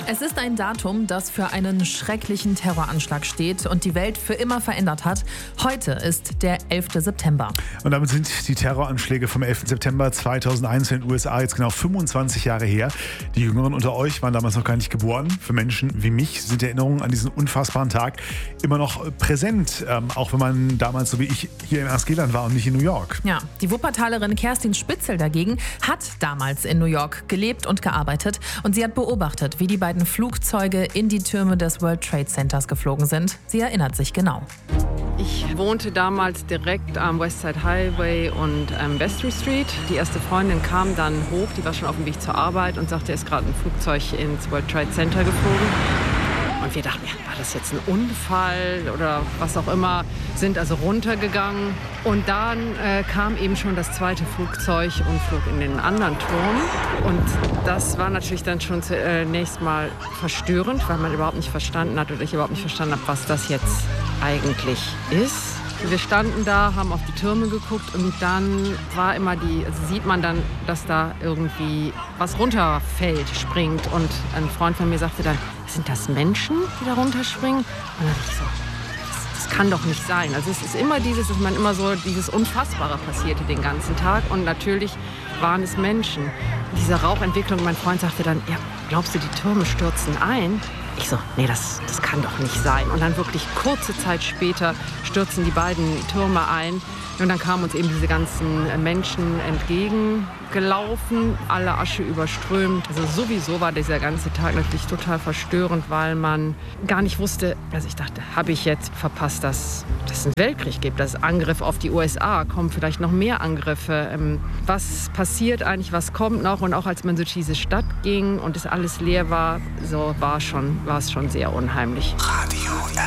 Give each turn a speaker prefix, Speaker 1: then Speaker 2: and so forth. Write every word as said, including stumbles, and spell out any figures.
Speaker 1: Es ist ein Datum, das für einen schrecklichen Terroranschlag steht und die Welt für immer verändert hat. Heute ist der elfte September.
Speaker 2: Und damit sind die Terroranschläge vom elften September zweitausendeins in den U S A jetzt genau fünfundzwanzig Jahre her. Die Jüngeren unter euch waren damals noch gar nicht geboren. Für Menschen wie mich sind Erinnerungen an diesen unfassbaren Tag immer noch präsent. Ähm, auch wenn man damals, so wie ich, hier in Askeland war und nicht in New York.
Speaker 1: Ja, die Wuppertalerin Kerstin Spitzel dagegen hat damals in New York gelebt und gearbeitet. Und sie hat beobachtet, wie die beiden Flugzeuge in die Türme des World Trade Centers geflogen sind. Sie erinnert sich genau.
Speaker 3: Ich wohnte damals direkt am Westside Highway und ähm, Vestry Street. Die erste Freundin kam dann hoch, die war schon auf dem Weg zur Arbeit und sagte, es ist gerade ein Flugzeug ins World Trade Center geflogen. Und wir dachten, ja, war das jetzt ein Unfall oder was auch immer, sind also runtergegangen. Und dann äh, kam eben schon das zweite Flugzeug und flog in den anderen Turm. Und das war natürlich dann schon zunächst mal verstörend, weil man überhaupt nicht verstanden hat oder ich überhaupt nicht verstanden habe, was das jetzt eigentlich ist. Wir standen da, haben auf die Türme geguckt und dann war immer die, also sieht man dann, dass da irgendwie was runterfällt, springt. Und ein Freund von mir sagte dann, sind das Menschen, die da runterspringen? Und dann dachte ich so, das, das kann doch nicht sein. Also es ist immer dieses, dass man immer so, dieses Unfassbare passierte den ganzen Tag. Und natürlich waren es Menschen. Diese Rauchentwicklung, mein Freund sagte dann, ja, glaubst du, die Türme stürzen ein? Ich so, nee, das, das kann doch nicht sein. Und dann wirklich kurze Zeit später stürzen die beiden Türme ein. Und dann kamen uns eben diese ganzen Menschen entgegengelaufen, alle Asche überströmt. Also sowieso war dieser ganze Tag natürlich total verstörend, weil man gar nicht wusste, also ich dachte, habe ich jetzt verpasst, dass, dass es einen Weltkrieg gibt, dass Angriff auf die U S A, kommen vielleicht noch mehr Angriffe. Was passiert eigentlich, was kommt noch? Und auch als man durch diese Stadt ging und es alles leer war, so war, schon, war es schon sehr unheimlich.
Speaker 4: Radio